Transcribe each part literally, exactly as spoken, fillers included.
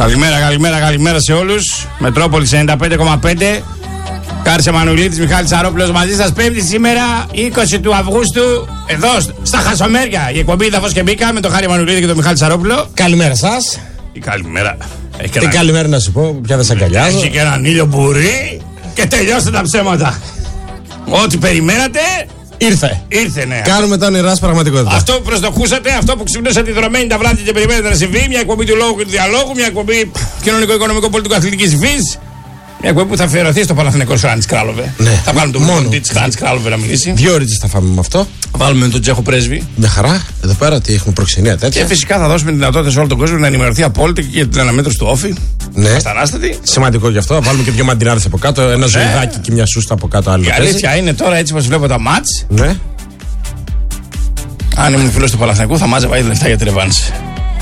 Καλημέρα, καλημέρα, καλημέρα σε όλους. Μετρόπολης ενενήντα πέντε κόμμα πέντε. Κάρης Εμμανουηλίδης, Μιχάλης Σαρόπουλος μαζί σας. Πέμπτη σήμερα, είκοσι του Αυγούστου, εδώ στα Χασομέρια. Η εκπομπή Δαφός και Μπίκα με τον Χάρη Εμμανουηλίδη και τον Μιχάλη Σαρόπουλο. Καλημέρα σας. Η καλημέρα. Τι ένα... καλημέρα να σου πω, πια δεν σε αγκαλιάζω. Έχει και έναν ήλιο μπουρί και τελειώστε τα ψέματα. Ό,τι περιμένατε. Ήρθε. Ήρθε, ναι. Κάνουμε τα όνειρά πραγματικότητα. Αυτό που προσδοκούσατε, αυτό που ξυπνούσατε δρομένοι τα βράδια και περιμένετε να συμβεί. Μια εκπομπή του λόγου και του διαλόγου, μια εκπομπή κοινωνικό-οικονομικό, πολιτικο-αθλητικής υφής. Μια εκπομπή που θα αφιερωθεί στο Παναθηναϊκό Χράνης Κράλοβε. Ναι. Θα βάλουμε τον μόνο τη Χράνης Κράλοβε να μιλήσει. Δύο ώρες θα φάμε με αυτό. Θα βάλουμε τον Τσέχο πρέσβη. Μια χαρά. Εδώ πέρα τι έχουμε προξενία τέτοια. Και φυσικά θα δώσουμε τη δυνατότητα σε όλο τον κόσμο να ενημερωθεί απόλυτα και για την αναμέτρωση του Όφη. Ναι. Αστανάστατη. Σημαντικό γι' αυτό. Θα βάλουμε και δύο μαντινάρες από κάτω. Ένα ζωηδάκι και μια σούστα από κάτω. Άλλη η αλήθεια είναι τώρα έτσι όπως βλέπω τα μάτς. Ναι. Αν ήμουν φίλος του Παναθηναϊκού θα μάζευα ήδη λεφτά για τη ρεβάνση.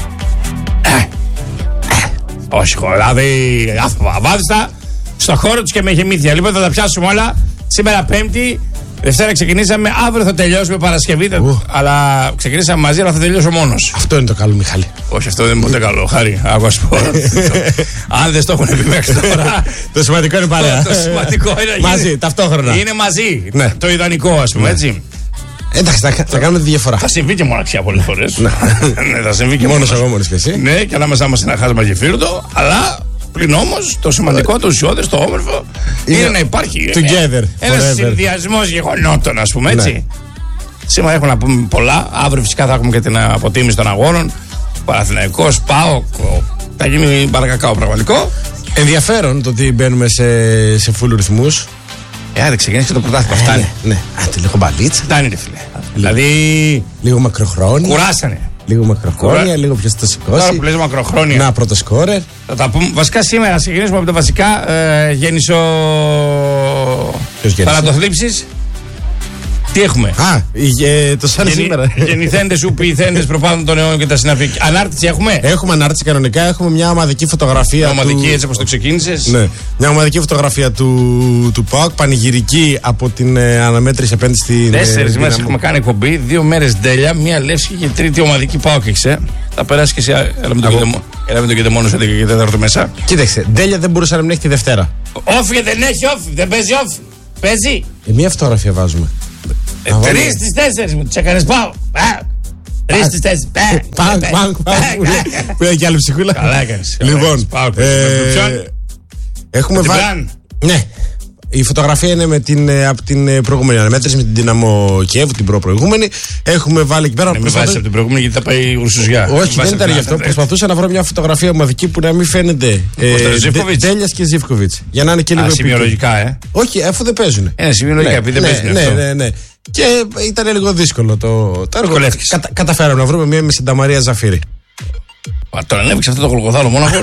Όχι, δηλαδή αβάδιστα στο χώρο τους και με γεμήθεια. Λοιπόν, θα τα πιάσουμε όλα. Σήμερα Πέμπτη. Δευτέρα ξεκινήσαμε. Αύριο θα τελειώσουμε Παρασκευή. Uh. Αλλά ξεκινήσαμε μαζί, αλλά θα τελειώσω μόνος. Αυτό είναι το καλό, Μιχάλη. Όχι, αυτό δεν είναι ποτέ καλό. Χάρη, άκου σου πω. Αν δεν στο έχουν πει μέχρι τώρα. Το σημαντικό είναι παρέα. Το σημαντικό είναι μαζί, ταυτόχρονα. Είναι μαζί. Ναι. Το ιδανικό, ας πούμε, έτσι. Εντάξει, θα, θα κάνουμε τη διαφορά. Θα συμβεί και μοναξιά πολλές φορές. Ναι, θα συμβεί και μόνος εγώ, μόνος και εσύ. Ναι, και ανάμεσά μας είναι ένα χάσμα γεφύρδο, αλλά πλην όμως το σημαντικό, το ουσιώδες, το όμορφο είναι, είναι να υπάρχει together, ένας συνδυασμός γεγονότων, ας πούμε, έτσι. Ναι. Σήμερα έχουμε να πούμε πολλά. Αύριο φυσικά θα έχουμε και την αποτίμηση των αγώνων. Παναθηναϊκός, ΠΑΟΚ, θα γίνει μπαρακακάο πραγματικό. Ενδιαφέρον το ότι μπαίνουμε σε, σε full ρυθμούς. Ε, άντε ξεκινήσει και το πρωτάθλημα. Ε, φτάνει. Ναι, άντε λίγο μπαλίτσα. Φτάνει, ρε φίλε. Δηλαδή. Λίγο μακροχρόνια. Κουράσανε. Λίγο μακροχρόνια, Κουρα... λίγο ποιος θα το σηκώσει. Τώρα που λες μακροχρόνια. Να, πρώτο σκόρερ. Θα τα πούμε. Βασικά σήμερα, ξεκινήσουμε από τα βασικά. Ε, γέννησο. Ποιος γέννησε? Παρατοθλίψεις. Τι έχουμε? Α, ε, το σαν Γενι, σήμερα. Γεννηθέντες, ουποιηθέντες προπάντων των αιώνων και τα συναφή. Ανάρτηση έχουμε. Έχουμε ανάρτηση κανονικά. Έχουμε μια ομαδική φωτογραφία. Μια ομαδική του... έτσι όπως το ξεκίνησες. Ναι. Μια ομαδική φωτογραφία του, του ΠΑΟΚ. Πανηγυρική από την ε, αναμέτρηση απέναντι στην. Τέσσερις μέρες έχουμε κάνει εκπομπή. Δύο μέρες ντέλια. Μία Λεύσκη και τρίτη ομαδική ΠΑΟΚ έχεις. Θα περάσει και εσύ. Έλα με τον κεντεμόνο σε έντεκα και τέταρτο μέσα. Κοίταξε, ντέλια δεν μπορούσε να μην έχει τη Δευτέρα. Όφη δεν έχει όφη. Δεν παίζει όφη. Παίζει. Ε, μία φωτογραφία βάζουμε. Ε, τρεις στις τέσσερις μου, τους έκανες πάω. Τρεις στις τέσσερις. Πάνκ, πάνκ, πάνκ. Που είναι και άλλη ψυχούλα. Καλά έκανες. Λοιπόν, έχουμε βάλει. Ναι. Η φωτογραφία είναι με την, από την προηγούμενη αναμέτρηση με την Δύναμο Κιέβου, την προ-προηγούμενη. Έχουμε βάλει εκεί πέρα. Δεν με βάζεις από την προηγούμενη γιατί θα πάει ουρσουζιά. Όχι, δεν ήταν γι' αυτό. Προσπαθούσα να βρω μια φωτογραφία ομαδική που να μην φαίνεται Ντέλιας και Ζίβκοβιτς. Για να είναι και λίγο. Α, σημειολογικά, ε. Όχι, αφού δεν παίζουν. Ε, σημειολογικά, επειδή δεν παίζουν. Ναι, ναι, ναι. Και ήταν λίγο δύσκολο το έργο. Κατα, καταφέραμε να βρούμε μια με Συνταμαρία Ζαφύρη. Μα τώρα ανέβηξε αυτό το γολγοθάλο μόναχο.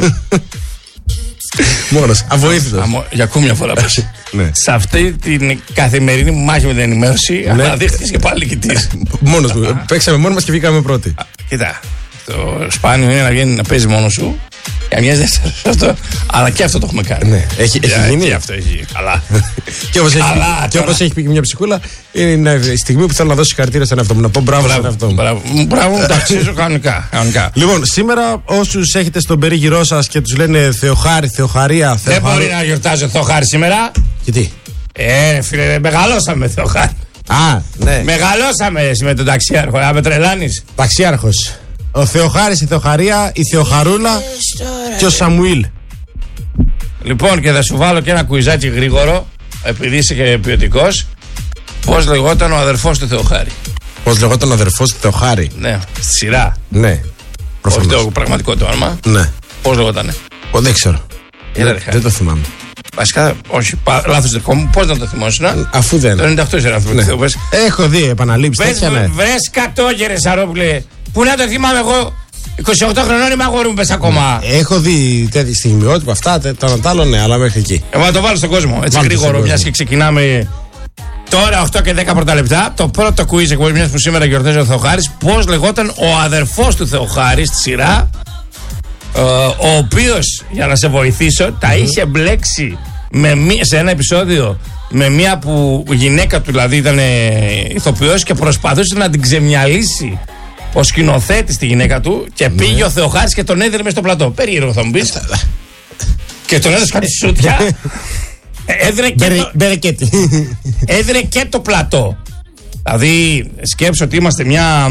Μόνος, αβοήθητος. Για ακόμη μια φορά πες. Ναι. Σε αυτή την καθημερινή μου μάχη με την ενημέρωση, ναι. Αναδείχθηκες και πάλι νικητής. Μόνος μου. Παίξαμε μόνοι μας και βγήκαμε πρώτοι. Κοίτα, το σπάνιο είναι να βγαίνει να παίζει μόνος σου. Για μια δεύτερη αυτό, αλλά και αυτό το έχουμε κάνει. Ναι, έχει, έχει γίνει. Και αυτό έχει. Καλά. Και όπως έχει, όπως έχει πει και μια ψυχούλα, είναι η στιγμή που θέλω να δώσω συγχαρητήρια στον εαυτό μου. Να πω μπράβο στον εαυτό μου. Μπράβο, το αξίζω κανονικά. Λοιπόν, σήμερα όσους έχετε στον περίγυρό σας και τους λένε Θεοχάρη, Θεοχαρία, Θεοχάρη. Δεν μπορεί να γιορτάζει ο Θεοχάρη σήμερα. Γιατί? Ε, φίλε, μεγαλώσαμε Θεοχάρη. Α, ναι. Μεγαλώσαμε με τον ταξιάρχο, να με τρελάνεις. Ταξιάρχος. Ο Θεοχάρης, η Θεοχαρία, η Θεοχαρούλα και ο Σαμουήλ. Λοιπόν, και θα σου βάλω και ένα κουιζάκι γρήγορο, επειδή είσαι και ποιοτικός. Πώς λεγόταν ο αδερφός του Θεοχάρη? Πώς λεγόταν ο αδερφός του Θεοχάρη? Ναι, στη σειρά. Ναι. Όχι το πραγματικό το όνομα. Ναι. Πώς λεγότανε? Ο, δεν ξέρω. Έλα, δεν, δεν το θυμάμαι. Βασικά, όχι, λάθος δικό μου. Πώς να το θυμόσουν? Αφού δεν. Το ενενήντα οκτώ είσαι αυτό που θες. Έχω δει επαναλήψεις τέτοια, ναι. Βρες κατόγερε, Σαρόπουλε. Πού να το θυμάμαι εγώ? είκοσι οκτώ χρονών είμαι, αγόρι μου, πες ακόμα. Έχω δει τέτοια στιγμιότυπα αυτά, το ανατάλλω, ναι, αλλά μέχρι εκεί. Εγώ να το βάλω στον κόσμο. Έτσι γρήγορο, μιας και ξεκινάμε τώρα οκτώ και δέκα πρώτα λεπτά. Το πρώτο quiz εκπομπή, μιας που σήμερα γιορτάζει ο Θεοχάρης. Πώς λεγόταν ο αδερφός του Θεοχάρη στη σειρά, ε, ο οποίος, για να σε βοηθήσω, mm-hmm. τα είχε μπλέξει με μία, σε ένα επεισόδιο με μία που η γυναίκα του δηλαδή ήταν ηθοποιός και προσπαθούσε να την ξεμυαλίσει ο σκηνοθέτης τη γυναίκα του και πήγε ναι. ο Θεοχάρης και τον έδινε μες στο πλατό. Περίεργο θα μου πεις. Και τον έδωσε κάτι σούτια. Έδινε και, το... έδινε και το πλατό. Δηλαδή σκέψω ότι είμαστε μια,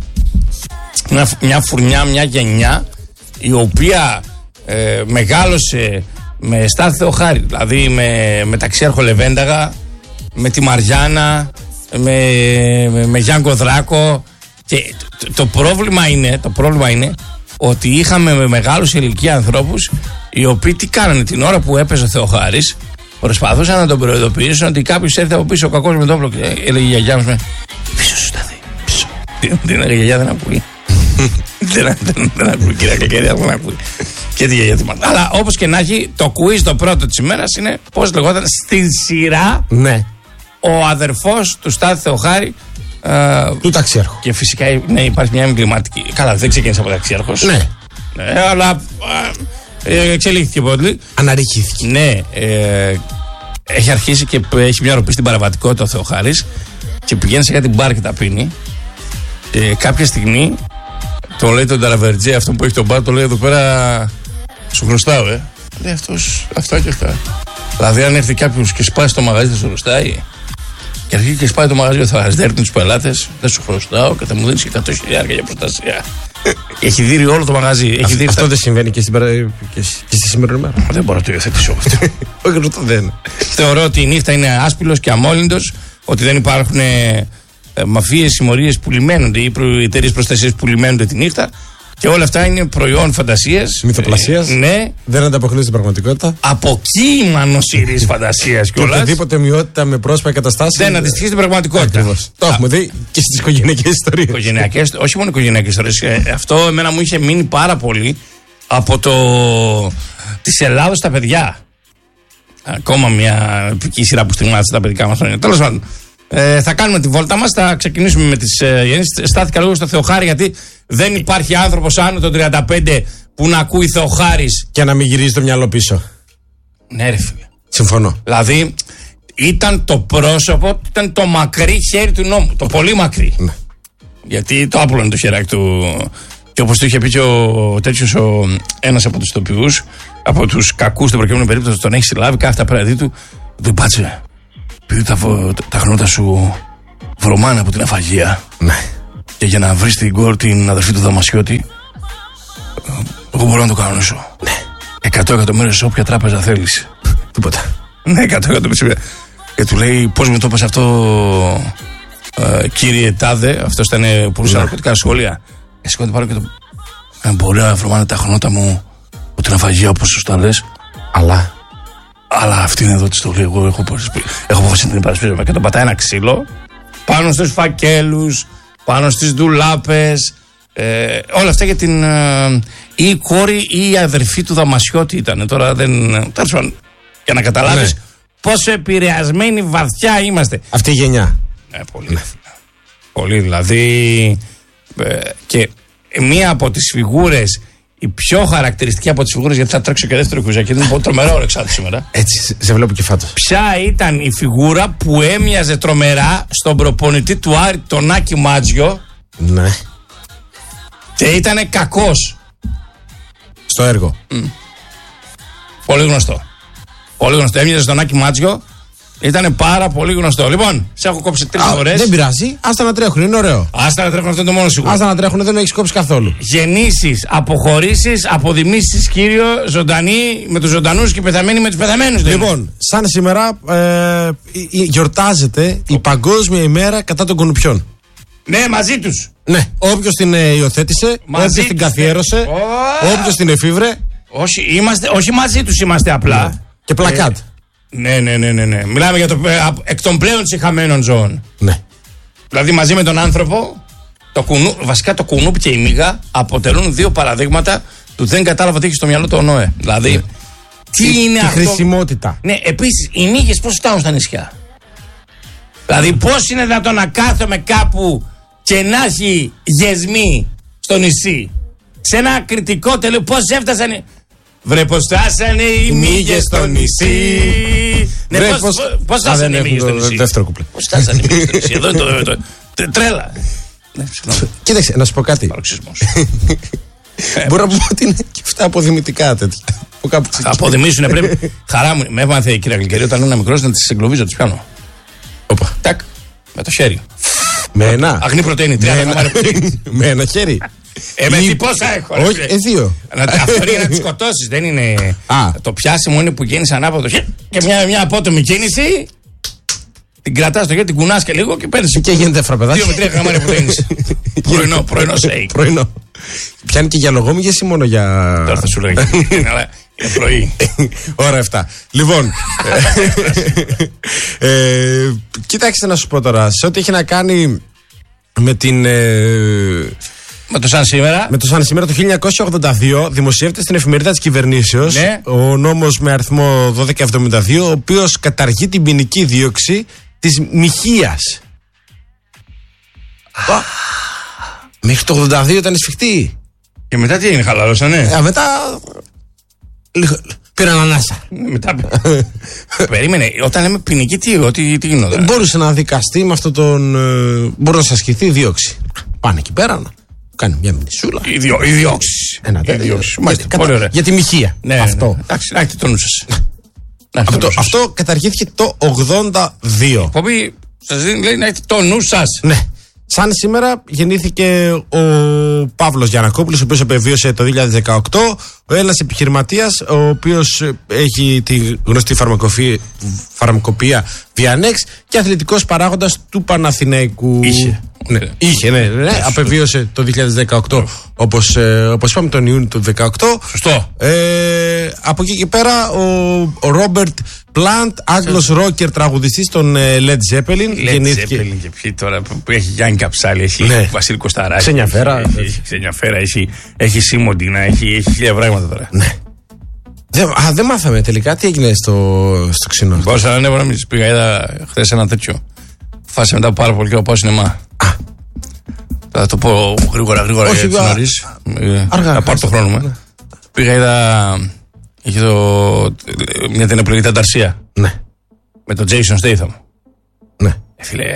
μια, μια φουρνιά, μια γενιά η οποία ε, μεγάλωσε με Στάθη Θεοχάρη. Δηλαδή με, με Ταξίαρχο Λεβένταγα, με τη Μαριάννα, με, με, με Γιάνγκο Δράκο. Και το, το, πρόβλημα είναι, το πρόβλημα είναι ότι είχαμε με μεγάλους ηλικία ανθρώπους οι οποίοι τι κάνανε την ώρα που έπαιζε ο Θεοχάρης. Προσπαθούσαν να τον προειδοποιήσουν ότι κάποιος έρθει από πίσω ο κακός με το όπλο και έλεγε η γιαγιά μας με πίσω σου Στάθη, πίσω. Την έλεγε η γιαγιά δεν ακούει. δεν, δεν, δεν ακούει κυρία Κακερία, δεν ακούει. Και τη γιαγιά τη μάθα. Αλλά όπως και να έχει, το quiz το πρώτο της ημέρας είναι πώς λεγόταν στη σειρά ναι. ο αδερφός του Στάθη Θεοχάρη. Uh, του Ταξίαρχου. Και φυσικά ναι, υπάρχει μια εμβληματική. Καλά, δεν ξεκίνησε από Ταξίαρχος. Ναι. ναι αλλά uh, ε, εξελίχθηκε πολύ. Αναρριχήθηκε. Ναι. Ε, έχει αρχίσει και έχει μια ροπή στην παραβατικότητα ο Θεοχάρης και πηγαίνει σε κάτι μπαρ και τα πίνει. Ε, κάποια στιγμή τον λέει τον Ταραβερτζέ, αυτό που έχει τον μπαρ, το λέει εδώ πέρα σου χρωστάω, ε. Λέει αυτός, αυτά και αυτά. Δηλαδή, αν έρθει κάποιος και σπάσει το μαγαζί, θα σου χρωστάει. Και αρχίζει και σπάει το μαγαζί, ο Θεοχάρης, δεν έρθουν τους πελάτες, δεν σου χρωστάω και θα μου δίνεις και εκατό χιλιάδες για προστασία. Έχει δει όλο το μαγαζί. Έχει Αυτό, δει αυτό δεν συμβαίνει και, στην παρα... και στη σημερινή μέρα. Δεν μπορώ να το υιοθετήσω αυτό. Όχι, ρωτώ δεν. Θεωρώ ότι η νύχτα είναι άσπυλος και αμόλυντος, ότι δεν υπάρχουν ε, μαφίες, συμμορίες που λιμένονται ή προ, εταιρείες προστασίας που λιμένονται τη νύχτα. Και όλα αυτά είναι προϊόν φαντασίας. Μυθοπλασίας. Ε, ναι. Δεν ανταποκρίνεται στην πραγματικότητα. Αποκύημα νοσηρής φαντασίας και οποιαδήποτε ομοιότητα με πρόσωπα καταστάσεις. Δεν αντιστοιχεί στην πραγματικότητα. Ακριβώς. Το έχουμε δει και στις οικογενειακές ιστορίες. Οικογενειακές, όχι μόνο οικογενειακές ιστορίες. Ε, αυτό εμένα μου είχε μείνει πάρα πολύ από το. Της Ελλάδος στα παιδιά. Ακόμα μια επική σειρά που στιγμάτισε τα παιδικά μας χρόνια. Τέλος πάντων. Ε, θα κάνουμε τη βόλτα μας, θα ξεκινήσουμε με τις ε, γεννήσεις. Στάθηκα λίγο στο Θεοχάρη γιατί δεν υπάρχει άνθρωπος άνω των τριάντα πέντε που να ακούει Θεοχάρης και να μην γυρίζει το μυαλό πίσω. Ναι ρε φίλε. Συμφωνώ. Δηλαδή ήταν το πρόσωπο, ήταν το μακρύ χέρι του νόμου, το πολύ μακρύ. Ναι. Γιατί το άπλωνε το χεράκι του. Και όπως το είχε πει και ο τέτοιος ο, ένας από τους ηθοποιούς, από τους κακούς στην προκειμένη περίπτωση, τον έχει συλλάβει, κάθεται απέναντί του, του πάτσε. Επειδή τα, τα χνότα σου βρωμάνε από την αφαγία. Ναι. Και για να βρεις την κόρη, την αδερφή του Δαμασιώτη, εγώ μπορώ να το κανονίσω. Ναι. Εκατό εκατομμύρια σε όποια τράπεζα θέλεις. Τίποτα. Ναι, εκατό εκατομμύρια. Και του λέει, πώς μου το είπες αυτό, ε, κύριε Τάδε, αυτός ήταν που σε ναρκωτικά σχόλια. Και σηκώνει πάνω και το. Ε, μπορεί να βρωμάνε τα χνότα μου από την αφαγία, όπως σωστά λες. Αλλά. Αλλά αυτή είναι εδώ τη στολή. Εγώ έχω αποφασίσει να την υπερασπίζω. Και τον πατάει ένα ξύλο πάνω στους φακέλους, πάνω στις ντουλάπες. Ε, όλα αυτά για την. Ε, ή η κόρη ή η αδερφή του Δαμασιώτη ήταν. Τώρα δεν. Τέλος πάντων, για να καταλάβεις ναι. πόσο επηρεασμένοι βαθιά είμαστε. Αυτή η γενιά. Ναι, πολύ. Ναι. Πολύ δηλαδή. Ε, και μία από τις φιγούρες. Η πιο χαρακτηριστική από τις φιγούρες, γιατί θα τρέξω και δεύτερο κουζάκι, είναι πολύ τρομερό όρεξα σήμερα. Έτσι, σε βλέπω και φάτος. Ποια ήταν η φιγούρα που έμοιαζε τρομερά στον προπονητή του Άρη, τον Άκη Μάτζιο. Ναι. Και ήταν κακός. Στο έργο. Mm. Πολύ γνωστό. Πολύ γνωστό. Έμοιαζε στον Άκη Μάτζιο. Ήταν πάρα πολύ γνωστό. Λοιπόν, σε έχω κόψει τρεις φορές. Δεν πειράζει. Άστα να τρέχουν, είναι ωραίο. Άστα να τρέχουν, αυτό είναι το μόνο σίγουρο. Άστα να τρέχουν, δεν έχει κόψει καθόλου. Γεννήσεις, αποχωρήσεις, αποδημήσεις, κύριο, ζωντανοί με τους ζωντανούς και πεθαμένοι με τους πεθαμένους. Λοιπόν, σαν σήμερα ε, γιορτάζεται η Παγκόσμια ημέρα κατά των κουνουπιών. Ναι, μαζί τους. Ναι, όποιος την ε, υιοθέτησε, όποιος την καθιέρωσε, oh. όποιος την εφήβρε. Όχι, είμαστε, όχι μαζί τους είμαστε απλά. Ναι. Και πλακάτ. Ε, Ναι, ναι, ναι, ναι, ναι. Μιλάμε για το εκ των πλέον συχαμένων ζώων. Ναι. Δηλαδή μαζί με τον άνθρωπο, το κουνού, βασικά το κουνούπι και η μύγα αποτελούν δύο παραδείγματα του δεν κατάλαβα τι έχει στο μυαλό του ο Νόε. Δηλαδή, ναι. τι η, είναι η αυτό. Χρησιμότητα. Ναι, επίσης, οι μύγες πώς φτάνουν στα νησιά. Δηλαδή, πώς είναι δυνατόν να κάθομαι κάπου και να έχει γεσμοί στο νησί. Σε ένα κριτικό τελείο, πώς έφτασαν. Βρε πως φτάσανε οι μύγες στο νησί. Ναι, Βρε, πώς, πώς, πώς φτάσανε οι μύγες στο νησί. Δεύτερο κουπλέ. Πώς φτάσανε οι μύγες στο νησί. Εδώ είναι το, το, το, τρέλα. Ναι, κοίταξε, να σου πω κάτι. Μπορώ να πω ότι είναι και αυτά αποδημητικά τέτοια. Θα αποδημήσουν πρέπει. Χαρά μου, με έμαθε κύριε Γλυκερή όταν ήμουν μικρός να τις εγκλωβίζω, τις πιάνω. Οπα. Τάκ, με το χέρι. Με ένα. Αγνή πρωτεΐνη, τρία γραμμάρια πρωτεΐνη. Με ένα χέρι. Ε, με τι πόσα έχω. Όχι, ε, δύο. Αυτό είναι να τις σκοτώσεις, δεν είναι. Το πιάσιμο είναι που γίνεις ανάποδο το χέρι και μια απότομη κίνηση. Την κρατάς στο χέρι, την κουνάς και λίγο και παίρνεις. Και γίνεται φραπεδάκι. Δύο με τρία γραμμάρια πρωτεΐνης. Πρωινό, πρωινό σέικ. Πρωινό. Πιάνει και για λογόμυγες ή μόνο για. Τώρα θα σου λέγει. Αλλά είναι πρωί. Ώρα εφτά. Λοιπόν. Κοίταξε να σου πω τώρα. Σε ό,τι έχει να κάνει με την. Με το σαν σήμερα. Με το σαν σήμερα το χίλια εννιακόσια ογδόντα δύο δημοσιεύεται στην εφημερίδα της κυβερνήσεως, ναι, ο νόμος με αριθμό δώδεκα εβδομήντα δύο, ο οποίος καταργεί την ποινική δίωξη της μοιχείας. Μέχρι το ογδόντα δύο ήταν σφιχτή. Και μετά τι έγινε, χαλαρώσανε. Α, μετά. Πήραν ανάσα. Μετά. Περίμενε, όταν λέμε ποινική, τι, τι, τι γινόταν. Μπορούσε να δικαστεί με αυτόν τον. Μπορεί να σας ασκηθεί δίωξη. Πάνε εκεί πέρα να κάνει μια μινισούλα. Η διώξη. Ένα τέτοιο. Πολύ ωραία. Για τη μοιχεία. Ναι, αυτό. Εντάξει, να έχετε το νου σας. Αυτό, αυτό καταργήθηκε το ογδόντα δύο. Κομπή, σας λέει να έχετε το νου σας. Ναι. Σαν σήμερα γεννήθηκε ο Παύλος Γιαννακόπουλος, ο οποίος επεβίωσε το δύο χιλιάδες δεκαοκτώ, ο Έλληνας επιχειρηματίας, ο οποίος έχει τη γνωστή φαρμακοποιία Βιανέξ και αθλητικός παράγοντας του Παναθηναϊκού. Είχε. Ναι, είχε, ναι, ναι, ναι. Απεβίωσε το δύο χιλιάδες δεκαοκτώ, όπως, ε, όπως είπαμε, τον Ιούνιο του δεκαοκτώ. Σωστό. Ε, από εκεί και πέρα ο Ρόμπερτ Πλάντ, Άγγλος ρόκερ τραγουδιστής των Led Zeppelin. Led Zeppelin και ποιοι τώρα που έχει Γιάννη Καψάλη, έχει ναι. Βασίλη Κωσταράκη. Ξενιαφέρα. Έχει, έχει Ξενιαφέρα, έχει, έχει Σίμοντινα, έχει, έχει χίλια πράγματα τώρα. Ναι. Δεν, α, δεν μάθαμε τελικά τι έγινε στο, στο ξινό. Μπορούσα να ανέβω να μην πήγα, είδα χθες ένα τέτοιο. Φάσε μετά πάρα πολύ και πάω σινεμά. Α. Θα το πω γρήγορα γρήγορα όχι, γιατί νωρίς. Αργά. Να πάρω το χρόνο μου. Ναι. Πήγα, είδα. Είχε το, μια ταινία που λέγεται Ανταρσία. Ναι. Με τον Jason Statham. Ναι. Ε, φίλε.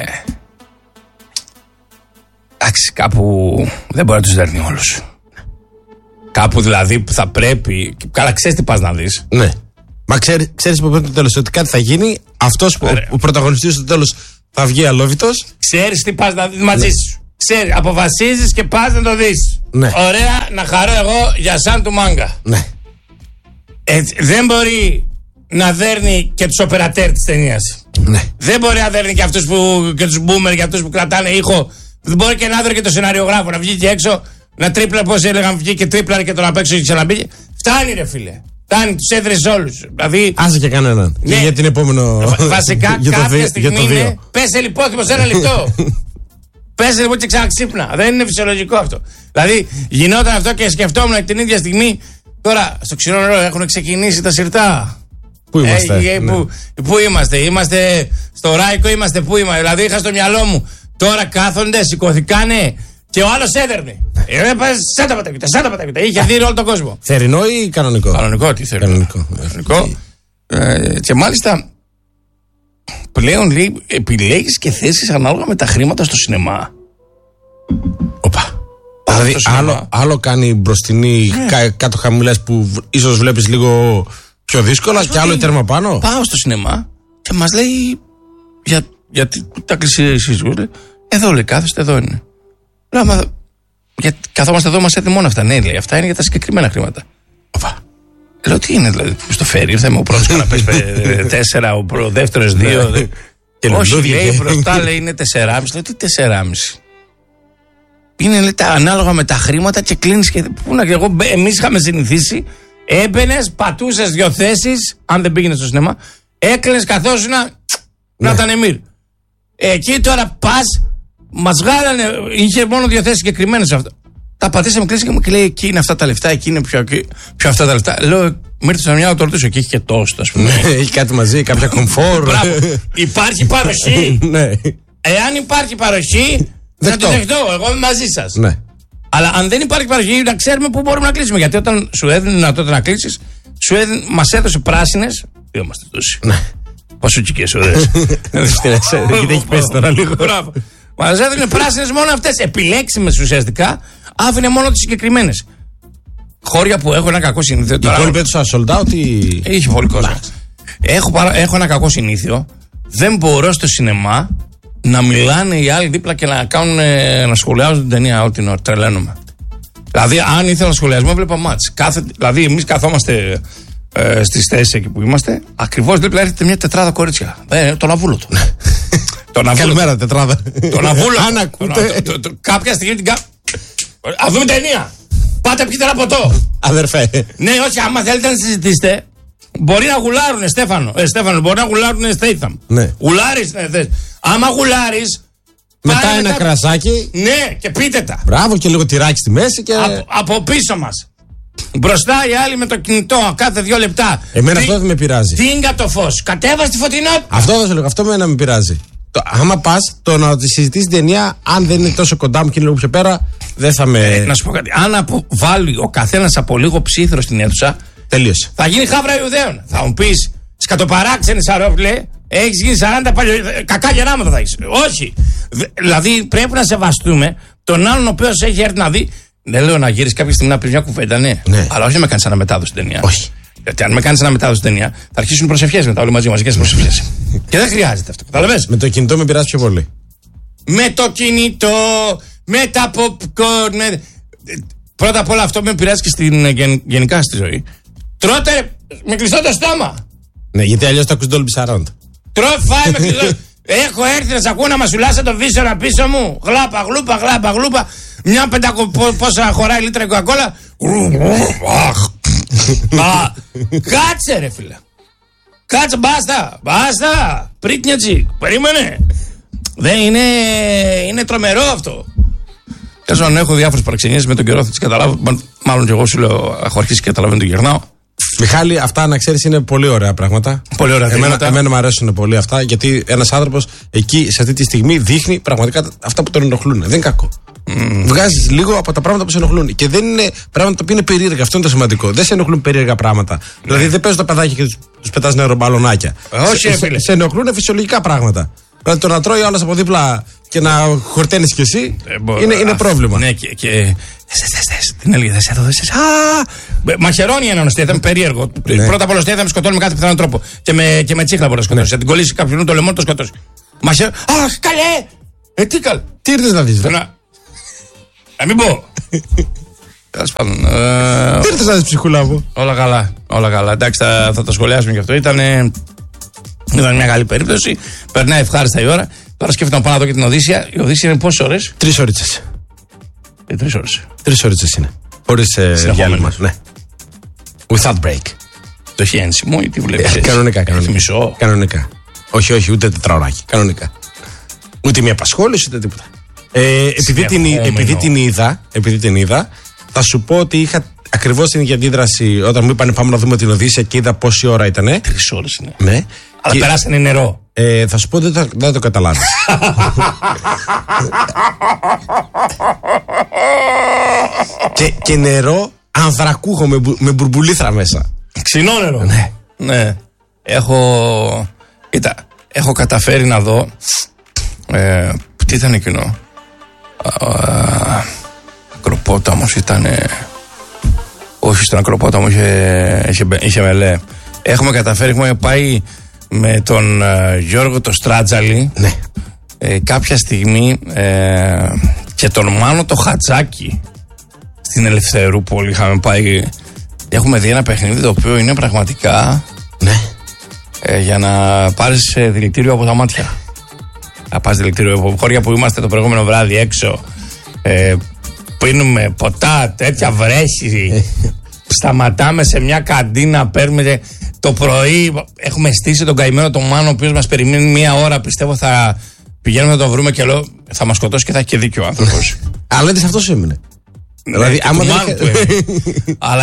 Εντάξει, κάπου δεν μπορεί να τους δέρνει όλους. Κάπου δηλαδή που θα πρέπει. Καλά, ξέρεις τι πας να δεις. Ναι. Μα ξέρεις, ξέρεις που πρέπει το τέλος ότι κάτι θα γίνει. Αυτός που, ο πρωταγωνιστής στο τέλος θα βγει αλόβητος. Ξέρεις τι πας να δεις μαζί σου. Ξέρεις, αποφασίζεις και πας να το δεις. Ναι. Ωραία, να χαρώ εγώ για σαν του μάγκα. Ναι. Έτσι, δεν μπορεί να δέρνει και τους οπερατέρ της ταινίας. Ναι. Δεν μπορεί να δέρνει και αυτούς που, και τους boomer και αυτούς που κρατάνε ήχο. Δεν μπορεί και να δέρνει και το σεναριογράφο να βγει και έξω, να τρίπλα, πώς έλεγαν, βγει και τρίπλα και τον απ' έξω και ξαναμπήκε. Φτάνει ρε φίλε. Φτάνει, τους έδρες όλους. Δηλαδή, άσε και κανέναν. Ναι. Για την επόμενο. Βασικά για το κάποια δι... στιγμή για το είναι, πέσε λιπόθυμο σε ένα λεπτό. Πέσε λοιπόν και ξαναξύπνα. Δεν είναι φυσιολογικό αυτό. Δηλαδή γινόταν αυτό και σκεφτόμουν την ίδια στιγμή. Τώρα στο ξηρό νερό έχουν ξεκινήσει τα σιρτά. Πού είμαστε, ε, ε, ναι. που, πού είμαστε, είμαστε στο Ράικο, είμαστε πού είμαστε. Δηλαδή είχα στο μυαλό μου. Τώρα κάθονται, σηκωθήκανε και ο άλλος έδερνε. Ε, σαν τα πατάκια, σαν τα πατάκια. Είχε δει όλο τον κόσμο. Θερινό ή κανονικό? Κανονικό, τι θερινό. Κανονικό. κανονικό. Ε, και μάλιστα πλέον λέει, επιλέγεις και θέσεις ανάλογα με τα χρήματα στο σινεμά. Οπα. Δηλαδή άλλο, άλλο κάνει μπροστινή yeah. κα, κάτω χαμηλές που ίσως βλέπεις λίγο πιο δύσκολα και άλλο τέρμα πάνω. Πάω στο σινεμά και μας λέει για, γιατί τα κλείσει εσείς. Εδώ λέει κάθεστε, εδώ είναι. Λέω, μα, για, καθόμαστε εδώ, μας έρθει μόνο αυτά. Ναι, λέει, αυτά είναι για τα συγκεκριμένα χρήματα. Οπα. Λέω, τι είναι δηλαδή, στο φέρει, ήρθαμε ο πρώτος καναπές τέσσερα, ο, ο δεύτερος δύο. Όχι, λέει, μπροστά λέει είναι τεσσεράμιση. Λέω, τι τεσσεράμιση. Είναι λέει, τα, ανάλογα με τα χρήματα και κλείνεις και πού να και εγώ, εμείς είχαμε συνηθίσει, έμπαινες, πατούσες δύο θέσεις, αν δεν πήγαινες στο σινεμά, έκλαινες καθόσουνα, να ήταν εμμύρ. Εκεί τώρα πας, μας βγάλανε, είχε μόνο δύο θέσεις συγκεκριμένες αυτό. Τα πατήσαμε, κλείσαμε και λέει εκεί είναι αυτά τα λεφτά, εκεί είναι πιο, πιο αυτά τα λεφτά. Λέω, μου ήρθε στο μυαλό το ρωτήσω και έχει και τόσο, ας πούμε. Έχει κάτι μαζί, κάποια κομφόρ. Μπράβο. Υπάρχει παροχή. Εάν υπάρχει παροχή, να το δεχτώ, εγώ είμαι μαζί σας. Ναι. Αλλά αν δεν υπάρχει παροχή, να ξέρουμε πού μπορούμε να κλείσουμε. Γιατί όταν σου έδινε δυνατότητα να κλείσεις, μας έδωσε πράσινες. Τι μας δώσει. Ναι. Πασουκικές ωραίες. Δεν έχει πέσει τώρα λίγο. Μπράβο. Μας έδινε πράσινες μόνο αυτές. Επιλέξιμες ουσιαστικά, άφηνε μόνο τις συγκεκριμένες. Χώρια που έχω ένα κακό συνήθειο. Η υπόλοιπη του sold out ή. Είχε πολύ κόσμο. Έχω, παρα... έχω ένα κακό συνήθειο. Δεν μπορώ στο σινεμά να μιλάνε οι άλλοι δίπλα και να, κάνουν, να σχολιάζουν την ταινία όλη την ώρα. Τρελαίνομαι. Δηλαδή, αν ήθελα σχολιασμό, βλέπα μάτς. Κάθε... Δηλαδή, εμείς καθόμαστε ε, στις θέσεις εκεί που είμαστε. Ακριβώς δίπλα έρχεται μια τετράδα κορίτσια. Ε, τον αβούλο του. Καλημέρα, τετράδα. Τον αβούλο. Αν ακούτε. Κάποια στιγμή την κάνω. Α δούμε ταινία. Πάτε πιείτε ένα ποτό. Αδερφέ. Ναι, όχι, άμα θέλετε να συζητήσετε, μπορεί να γουλάρουν, Στέφανο. Ε, Στέφανο, μπορεί να γουλάρουν Στέιθαμ. Ναι. Γουλάρεις, ναι, θες. Άμα γουλάρεις. Μετά ένα μετά... κρασάκι. Ναι, και πείτε τα. Μπράβο, και λίγο τυράκι στη μέση και. Από, από πίσω μας. Μπροστά οι άλλοι με το κινητό κάθε δύο λεπτά. Εμένα τι... αυτό δεν με πειράζει. Τίνγκα το φως. Κατέβασε τη φωτεινότητα. Αυτό δεν σου λέω, αυτό με να με πειράζει. Το, άμα πα, το να τη συζητήσει την ταινία, αν δεν είναι τόσο κοντά μου και λίγο πιο πέρα, δεν θα με. Ε, να σου πω κάτι. Αν απο, βάλει ο καθένας από λίγο ψήθρο στην αίθουσα, τελείωσε. Θα γίνει χάβρα Ιουδαίων. Θα μου πει, σκατοπαράξενε Σαρόπλε, έχει γίνει σαράντα παλιό. Κακά γεράματα θα έχει. Όχι. Δηλαδή πρέπει να σεβαστούμε τον άλλον ο οποίο έχει έρθει να δει. Δεν λέω να γυρίσει κάποια στιγμή να πει μια κουβέντα, ναι. ναι. Αλλά όχι να με κάνει αναμετάδοση ταινία. Όχι. Γιατί αν με κάνει αναμετάδοση ταινία, θα αρχίσουν οι προσευχές μετά όλοι μαζί, μαζικές προσευχές. Και δεν χρειάζεται αυτό. Καταλαβες. Με το κινητό με πειράζει πιο πολύ. Με το κινητό, με τα popcorn. Με... Πρώτα απ' όλα αυτό με πειράζει και στην, γεν, γενικά στη ζωή. Τρώτε με κλειστό το στόμα. Ναι, γιατί αλλιώς θα ακούσει Dolby Surround. Τρώω φάει με κλειστό. Έχω έρθει να σ' ακούω να μασουλάσαι το βίσσορα πίσω μου. Γλάπα, γλούπα, γλάπα, γλούπα. Μια πεντακο... πόσα χωράει λίτρα η κοκακόλα. Κάτσε ρε φίλε. Κάτσε, μπάστα, μπάστα. Πρίτνιατσι, περίμενε. Δεν είναι, είναι τρομερό αυτό. Τέλος πάντων, έχω διάφορες παραξενίες με τον καιρό, θα τις καταλάβω. Μάλλον και εγώ σου λέω, έχω αρχίσει και καταλαβαίνω τον γυρνάω. Μιχάλη, αυτά να ξέρεις είναι πολύ ωραία πράγματα. Πολύ ωραία εμένα, εμένα μου αρέσουν πολύ αυτά, γιατί ένας άνθρωπος εκεί σε αυτή τη στιγμή δείχνει πραγματικά αυτά που τον ενοχλούν. Δεν είναι κακό. Mm. Βγάζεις λίγο από τα πράγματα που σε ενοχλούν. Και δεν είναι πράγματα που είναι περίεργα. Αυτό είναι το σημαντικό. Δεν σε ενοχλούν περίεργα πράγματα. Mm. Δηλαδή δεν παίζουν τα παιδάκια και τους πετάς νεροπαλονάκια. Όχι, σε, σε ενοχλούν φυσιολογικά πράγματα. Δηλαδή το να τρώει ο άλλος από δίπλα και να χορταίνεις κι εσύ ε, είναι, είναι πρόβλημα. Ναι, και. και... Θες, θες, θες. Την έλεγε, θες εδώ, θες. Μαχαιρώνει έναν Στέιθαμ, περίεργο. Ναι. Πρώτα απ' όλα Στέιθαμ σκοτώνει με κάθε πιθανό τρόπο. Και με, και με τσίχλα μπορεί να σκοτώσει. Αν την κολλήσει κάποιον το λαιμό, το σκοτώσει. Μαχαιρώνει. Αχ, καλέ! Ε, τι καλέ. Τι ήρθες να δεις, ρε. Να, να μην πω. Τέλος πάντων. Τι ήρθες να δεις, ψυχούλα μου. Όλα καλά. Όλα καλά. Εντάξει, θα, θα το σχολιάσουμε κι αυτό. Ήτανε. Ήταν μια καλή περίπτωση. Περνάει ευχάριστα η ώρα. Τώρα σκέφτομαι να πάω να δω και την Οδύσσια. Η Οδύσσια είναι πόσες ώρες? Τρεις ώριτσες. Ε, τρεις ώρες. Τρεις ώριτσες είναι. Χωρίς ε, διάλειμμα. Ναι. Without break. Το έχει ένσημο ή τι βλέπεις? Ε, κανονικά, κανονικά. Μισό. Κανονικά. Όχι, όχι, ούτε τετραωράκι. Κανονικά. Ούτε μια απασχόληση, ούτε τίποτα. Ε, επειδή, την, επειδή, την είδα, επειδή την είδα, θα σου πω ότι είχα ακριβώς την ίδια αντίδραση όταν μου είπαν πάμε να δούμε την Οδύσσια και είδα πόση ώρα ήτανε. Τρεις ώρες είναι. Ναι. Αλλά και... περάσανε νερό. Ε, θα σου πω ότι δεν, δεν το καταλάβεις. και, και νερό ανθρακούχο με, με μπουρμπουλήθρα μέσα. Ξινό νερό. Ναι. Ναι. Έχω... Κοίτα, έχω καταφέρει να δω... Ε, τι ήταν εκείνο? Ακροπόταμος ήταν. Όχι, στον Ακροπόταμο είχε, είχε, είχε μελέ. Έχουμε καταφέρει, έχουμε πάει με τον uh, Γιώργο το Στράτζαλη. Ναι. Ε, κάποια στιγμή ε, και τον Μάνο το Χατζάκι στην Ελευθερούπολη είχαμε πάει. Έχουμε δει ένα παιχνίδι το οποίο είναι πραγματικά. Ναι. Ε, για να πάρεις ε, δηλητήριο από τα μάτια. Να πας δηλητήριο από χώρια που είμαστε το προηγούμενο βράδυ έξω. Ε, πίνουμε ποτά, τέτοια βρέση. Σταματάμε σε μια καντίνα, παίρνουμε το πρωί. Έχουμε στήσει τον καημένο τον Μάνο, ο οποίος μας περιμένει μία ώρα. Πιστεύω θα πηγαίνουμε να τον βρούμε και λέω θα μας σκοτώσει και θα έχει και δίκιο ο άνθρωπος. Αλλά δεν αυτός έμεινε. Δηλαδή, άμα δεν είχε... Αλλά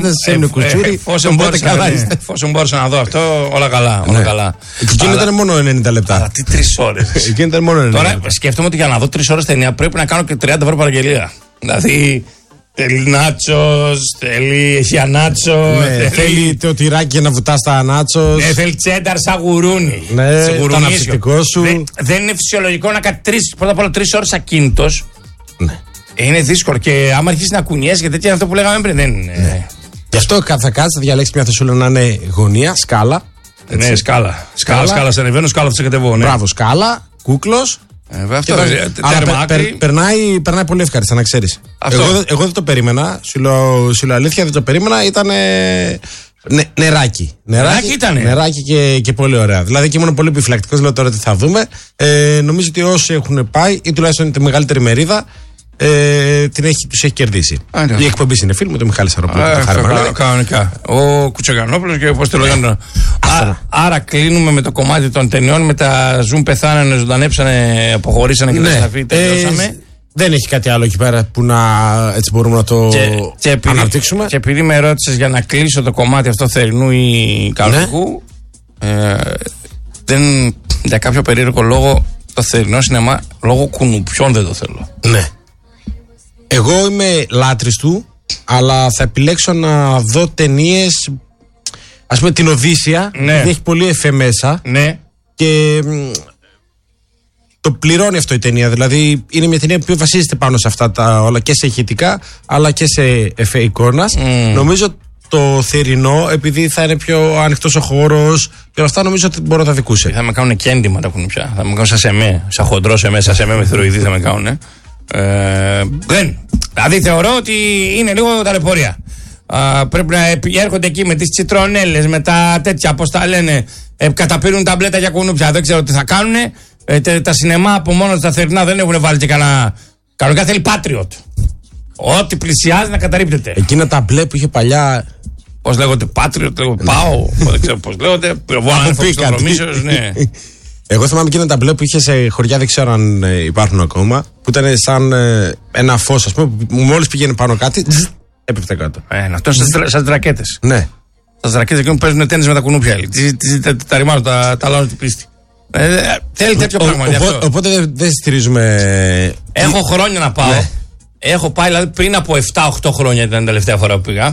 εφόσον μπόρεσα να δω αυτό, όλα καλά. Όλα καλά. Εκείνο ήταν μόνο ενενήντα λεπτά. Αλλά τι τρεις ώρες. Εκείνο ήταν μόνο ενενήντα λεπτά. Τώρα σκέφτομαι ότι για να δω τρεις ώρες ταινία πρέπει να κάνω και τριάντα ευρώ παραγγελία. Δηλαδή, Θέλει νάτσος, θέλει χιανάτσο. Ναι, θέλει... θέλει το τυράκι για να βουτά στα νάτσος. Ναι, θέλει τσένταρ σαν γουρούνι. Ναι, το αναψυκτικό σου. Δεν, δεν είναι φυσιολογικό να κάτσει τρεις, πρώτα απ' όλα τρεις ώρες ακίνητος. Ναι. Είναι δύσκολο και άμα αρχίσει να κουνιέσαι και τέτοια, αυτό που λέγαμε πριν δεν είναι. Ναι. Γι' αυτό θα κάτσει, θα διαλέξει μια θεσούλα να είναι γωνία, σκάλα. Έτσι. Ναι, σκάλα. Σκάλα, σκάλα σε ανεβαίνω, σκάλα σε κατεβώ. Ναι. Μπράβο, σκάλα, κούκλος. Ε, αυτό δεν αλλά περ, περ, περνάει, περνάει πολύ ευχάριστα, να ξέρεις. Εγώ, εγώ δεν το περίμενα. Σου λέω αλήθεια, δεν το περίμενα. Ήταν νε, νεράκι. Νεράκι ήτανε. Νεράκι και, και πολύ ωραία. Δηλαδή και ήμουν πολύ επιφυλακτικός. Λέω τώρα τι θα δούμε. Ε, νομίζω ότι όσοι έχουν πάει, ή τουλάχιστον τη μεγαλύτερη μερίδα, ε, την έχει, τους έχει κερδίσει. Άρα. Η εκπομπή είναι φίλοι μου, το Μιχάλη Σαροπούλου. Κανονικά. Ο Κουτσογιαννόπουλος και πώς το λέγανε. Άρα κλείνουμε με το κομμάτι των ταινιών. Με τα ζουν, πεθάνανε, ζωντανέψανε, αποχωρήσανε και τα σταφή. Τελειώσαμε. Δεν έχει κάτι άλλο εκεί πέρα που να έτσι μπορούμε να το και, και επειδή, αναπτύξουμε. Και επειδή με ρώτησες για να κλείσω το κομμάτι αυτό θερινού ή καλοκαιριού, ναι. ε, δεν, για κάποιο περίεργο λόγο το θερινό σινεμά λόγω κουνουπιών δεν το θέλω. Ναι. Εγώ είμαι λάτρης του, αλλά θα επιλέξω να δω ταινίες, ας πούμε την Οδύσσια, ναι. Γιατί έχει πολύ εφέ μέσα. Ναι. Και το πληρώνει αυτό η ταινία. Δηλαδή είναι μια ταινία που βασίζεται πάνω σε αυτά τα όλα, και σε ηχητικά αλλά και σε εφέ εικόνας. Mm. Νομίζω το θερινό, επειδή θα είναι πιο ανοιχτός ο χώρος και όλα αυτά, νομίζω ότι μπορώ να τα δικούσε. Θα με κάνουν και έντοιμα τα κουνουπιά. Θα με κάνουν σαν σεμέ, σαν χοντρό σεμέ, σαν σεμέ με θηροειδή θα με κάνουν. Ε, δεν. Δηλαδή θεωρώ ότι είναι λίγο ταλαιπωρία. Α, πρέπει να έρχονται εκεί με τις τσιτρονέλες, με τα τέτοια, πώς τα λένε, ε, καταπίνουν ταμπλέτα για κουνούπια. Δεν ξέρω τι θα κάνουν. Ε, τε, τα σινεμά από μόνο τα θερινά δεν έχουν βάλει και κανένα. Κανονικά θέλει Patriot. Ό,τι πλησιάζει να καταρρίπτεται. Εκείνα τα μπλε που είχε παλιά. Πώς λέγονται, Patriot, λέγονται Πάω. Δεν ξέρω πώς λέγονται. Πυροβόλα, ναι. Εγώ θυμάμαι εκείνα τα μπλε που είχε σε χωριά, δεν ξέρω αν ε, υπάρχουν ακόμα. Που ήταν σαν ε, ένα φως, ας πούμε, που μόλις πήγαινε πάνω κάτι, έπεφτε κάτω. Ε, αυτό είναι σαν ρακέτες. Ναι. Σαν ρακέτες εκεί που παίζουν τέννις με τα κουνούπια. Τα ρημάζουν, τα λάζουν την πίστη. Ε, θέλει τέτοιο ο, πράγμα. Ο, ο, οπότε δεν δε στηρίζουμε. Έχω χρόνια να πάω. Ναι. Έχω πάει δηλαδή πριν από επτά οκτώ χρόνια ήταν η τελευταία φορά που πήγα.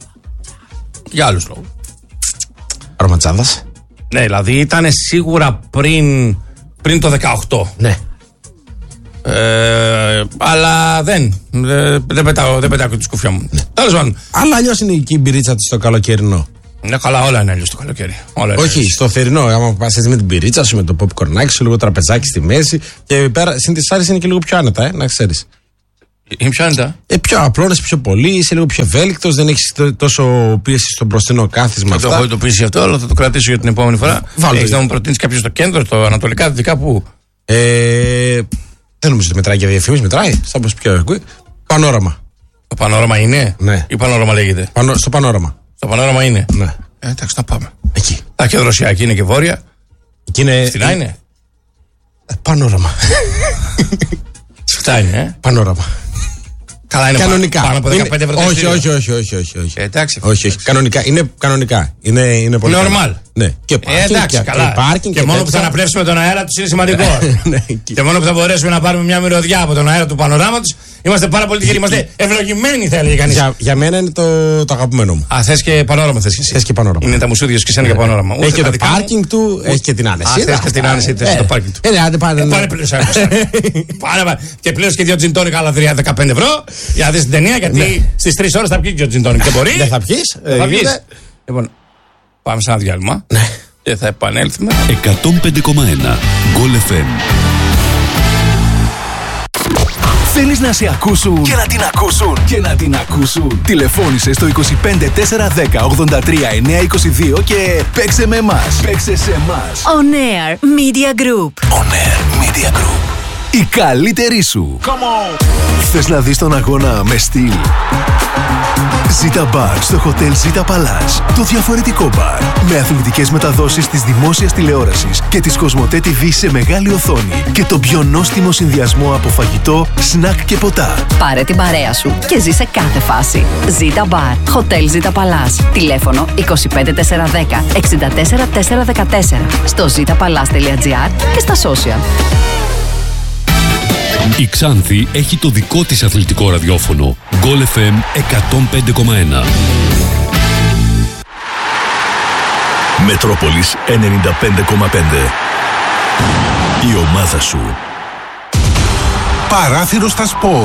Για άλλους λόγους. Αρωματσάδας. Ναι, δηλαδή ήταν σίγουρα πριν, πριν το δεκαοκτώ. Ναι. Ε, αλλά δεν. Δεν, δεν πετάω, δεν πετάω και τη σκουφιά μου. Ναι. Τέλος πάντων. Αλλά αλλιώς είναι η μπυρίτσα της στο καλοκαιρινό. Ναι, καλά, όλα είναι αλλιώς το καλοκαίρι. Όλα όχι, είναι στο θερινό. Άμα πας με την πυρίτσα σου, με το popcornάκι σου, λίγο τραπεζάκι στη μέση. Και πέρα, συν τις άλλες είναι και λίγο πιο άνετα, ε, να ξέρεις. Είναι πιο άνετα. Ε, πιο απλώνεσαι πιο πολύ, είσαι λίγο πιο ευέλικτος, δεν έχεις τόσο πίεση στο μπροστινό κάθισμα. Δεν το έχω ειδοποιήσει αυτό, αλλά θα το κρατήσω για την επόμενη φορά. Έχεις να μου προτείνεις κάποιο στο κέντρο, στο ανατολικά, δυτικά, πού? Ε, δεν νομίζω ότι μετράει για διαφήμιση, μετράει. Σαν πως πιο ακούει. Πανόραμα. Το Πανόραμα είναι? Ναι. Ή Πανόραμα λέγεται? Πανο, στο Πανόραμα. Στο Πανόραμα είναι. Ναι. Ε, εντάξει, να πάμε. Εκεί. Τα και δροσιακή είναι και βόρεια. Εκεί είναι. Φθηνά είναι. Ε, πανόραμα. Σφτά είναι, ε. Πανόραμα. Καλά είναι. Κανονικά. Πάνω από δεκαπέντε ευρώ. Όχι, όχι, όχι, όχι, όχι, όχι. Ε, εντάξει. Όχι, όχι. Κανονικά. Είναι κανονικά. Είναι, είναι πολύ. Normal. Ναι. Και πάρκινγκ. Ε, εντάξει, και, καλά. Και, πάρκινγκ, και, και μόνο τέτοια. που θα αναπνεύσουμε τον αέρα του είναι σημαντικό. Ναι, και... και μόνο που θα μπορέσουμε να πάρουμε μια μυρωδιά από τον αέρα του πανοράματος, είμαστε πάρα πολύ τυχεροί. Είμαστε ευλογημένοι, θα έλεγε κανείς. Για, για μένα είναι το, το αγαπημένο μου. Α, θες και πανόραμα, θες και εσύ. Θες και πανόραμα. Είναι τα μουσούδια και σένα για πανόραμα. Έχει και το πάρκινγκ του, έχει και την άνεση. Θες και την άνεση, θες το πάρκινγκ του. Ε, άντε πάνε. Πάνε πλήρως. Και πλήρως και δύο τζιντόνικα άλλα δεκαπέντε ευρώ για να δεις την ταινία, γιατί στις τρεις ώρες θα πιει και ο τζιντόνικ. Δεν μπορεί. Δεν θα πιεις. Λοιπόν, πάμε σε ένα διάλειμμα. Και θα επανέλθουμε. εκατόν πέντε κόμμα ένα Γκολ εφ εμ. Θέλεις να σε ακούσουν και να την ακούσουν και να την ακούσουν? Τηλεφώνησε στο είκοσι πέντε τετρακόσια δέκα ογδόντα τρία εννιακόσια είκοσι δύο και παίξε με εμάς. Παίξε σε εμάς. On Air Media Group. On Air Media Group. Η καλύτερη σου. Come on. Θες να δεις τον αγώνα με στυλ? Ζήτα Μπαρ στο Hotel Ζήτα Παλάς. Το διαφορετικό μπαρ. Με αθλητικές μεταδόσεις της δημόσιας τηλεόρασης και της Κοσμοτέ τι βι σε μεγάλη οθόνη. Και το πιο νόστιμο συνδυασμό από φαγητό, σνακ και ποτά. Πάρε την παρέα σου και ζήσε κάθε φάση. Ζήτα Μπαρ. Hotel Ζήτα Παλάς. Τηλέφωνο είκοσι πέντε τετρακόσια δέκα εξήντα τέσσερα τετρακόσια δεκατέσσερα. Στο ζήτα παλάς τελεία τζι άρ και στα social. Η Ξάνθη έχει το δικό της αθλητικό ραδιόφωνο Γκολ εφ εμ εκατόν πέντε κόμμα ένα. Μετρόπολης ενενήντα πέντε κόμμα πέντε. Η ομάδα σου. Παράθυρο στα σπορ.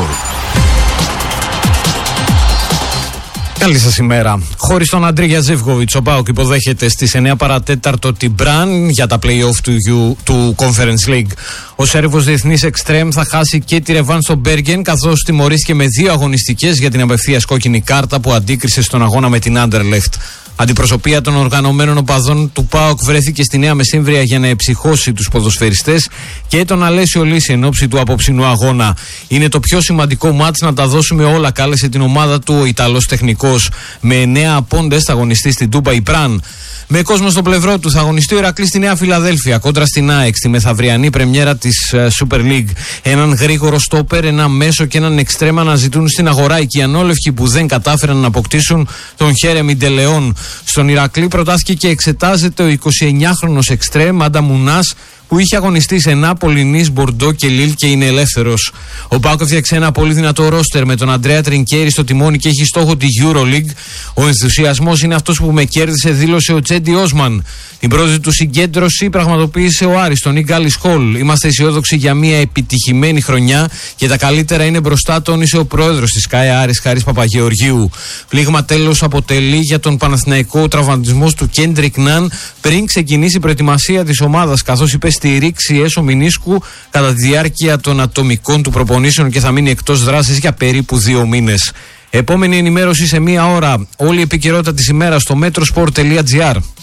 Καλή σας ημέρα. Χωρίς τον Αντρίγια Ζεύκοβιτς, ο ΠΑΟΚ υποδέχεται στις εννιά παρατέταρτο την Μπραν για τα play-off του, του Conference League. Ο Σέρβος διεθνής εξτρέμ θα χάσει και τη ρεβάν στο Μπέργεν, καθώς τιμωρήθηκε με δύο αγωνιστικές για την απευθείας κόκκινη κάρτα που αντίκρισε στον αγώνα με την Άντερλεχτ. Αντιπροσωπεία των οργανωμένων οπαδών του ΠΑΟΚ βρέθηκε στη Νέα Μεσύμβρια για να εψυχώσει τους ποδοσφαιριστές και τον Αλέσιο Λύση εν ώψη του απόψινου αγώνα. Είναι το πιο σημαντικό μάτς να τα δώσουμε όλα, κάλεσε την ομάδα του ο Ιταλός τεχνικός. Με εννέα πόντες θα αγωνιστεί στην Ντούμπαϊ Πραν. Με κόσμο στο πλευρό του θα αγωνιστεί ο Ηρακλής στη Νέα Φιλαδέλφια κόντρα στην ΑΕΚ στη μεθαυριανή πρεμιέρα της uh, Super League. Έναν γρήγορο στόπερ, ένα μέσο και έναν εξτρέμα να ζητούν στην αγορά οι Κιανόλευκοι που δεν κατάφεραν να αποκτήσουν τον Χέρεμι Ντελεόν. Στον Ηρακλή προτάθηκε και εξετάζεται ο εικοσιεννιάχρονος εξτρέμ Άντα Μουνάς, που είχε αγωνιστεί σε Νάπολη, Νις, Μπορντό και Λίλ και είναι ελεύθερος. Ο ΠΑΟΚ έφτιαξε ένα πολύ δυνατό ρόστερ με τον Αντρέα Τρινκέρι στο τιμόνι και έχει στόχο τη EuroLeague. Ο ενθουσιασμός είναι αυτός που με κέρδισε, δήλωσε ο Τσέντι Όσμαν. Την πρώτη του συγκέντρωση πραγματοποίησε ο Άρης στον Ιγκάλις Χολ. Είμαστε αισιόδοξοι για μια επιτυχημένη χρονιά και τα καλύτερα είναι μπροστά, τόνισε ο πρόεδρος της ΚΑΕ Άρης Χάρης Παπαγεωργίου. Πλήγμα τέλος αποτελεί για τον Παναθηναϊκό ο τραυματισμός του Κέντρικ Ναν πριν ξεκινήσει η προετοιμασία της ομάδας, καθώς είπε στη ρήξη έσω μηνίσκου κατά τη διάρκεια των ατομικών του προπονήσεων και θα μείνει εκτός δράσης για περίπου δύο μήνες. Επόμενη ενημέρωση σε μία ώρα. Όλη η επικαιρότητα της ημέρας στο metrosport τελεία gr.